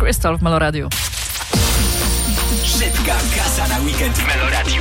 Crystal w Meloradiu. Szybka kasa na weekend w Meloradiu.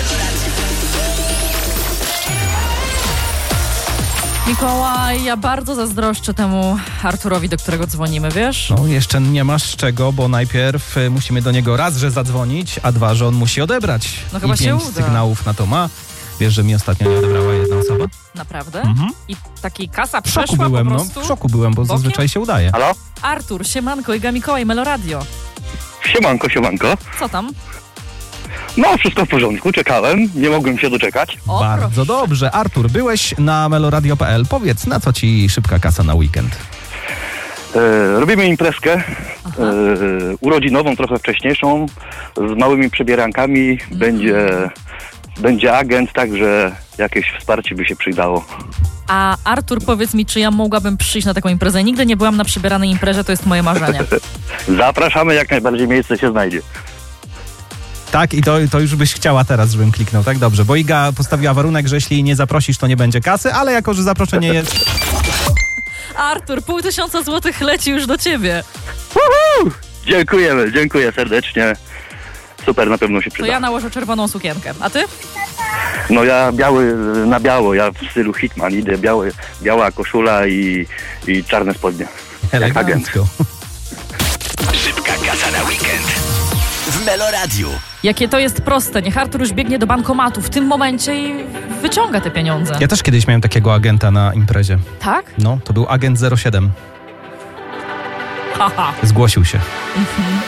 Mikołaj, ja bardzo zazdroszczę temu Arturowi, do którego dzwonimy, wiesz? No, jeszcze nie masz z czego, bo najpierw musimy do niego raz, że zadzwonić, a dwa, że on musi odebrać. No chyba I się 5 uda. sygnałów na to ma. Wiesz, że mi ostatnio nie odebrała jedna osoba? Naprawdę? Mhm. I taki kasa W szoku przeszła byłem, po no. prostu? W szoku byłem, bo Bokiem? zazwyczaj się udaje. Halo? Artur, siemanko, Iga Mikołaj, Meloradio. Siemanko. Co tam? No, wszystko w porządku, czekałem, nie mogłem się doczekać. O, Bardzo proszę. dobrze. Artur, byłeś na meloradio.pl. Powiedz, na co ci szybka kasa na weekend? Robimy imprezkę urodzinową, trochę wcześniejszą, z małymi przebierankami. Będzie agent, także jakieś wsparcie by się przydało. A Artur, powiedz mi, czy ja mogłabym przyjść na taką imprezę? Nigdy nie byłam na przebieranej imprezie, to jest moje marzenie. Zapraszamy, jak najbardziej miejsce się znajdzie. Tak, i to już byś chciała teraz, żebym kliknął, tak? Dobrze, bo Iga postawiła warunek, że jeśli nie zaprosisz, to nie będzie kasy, ale jako, że zaproszenie jest... Artur, 500 złotych leci już do ciebie. Dziękuję serdecznie. Super, na pewno się To przyda. ja nałożę czerwoną sukienkę. A ty? No ja na biało, ja w stylu Hitman idę, biała koszula i czarne spodnie. Jak agent. Elegancko. Szybka kasa na weekend w Meloradiu. Jakie to jest proste. Niech Artur już biegnie do bankomatu w tym momencie i wyciąga te pieniądze. Ja też kiedyś miałem takiego agenta na imprezie. Tak? No, to był agent 07. Haha. Zgłosił się.